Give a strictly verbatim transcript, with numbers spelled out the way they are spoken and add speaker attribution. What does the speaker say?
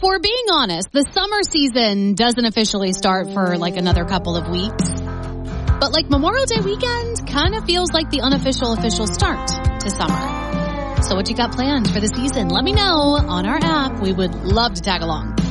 Speaker 1: we're being honest, the summer season doesn't officially start for like another couple of weeks. But like Memorial Day weekend kind of feels like the unofficial official start to summer. So what you got planned for the season? Let me know on our app. We would love to tag along.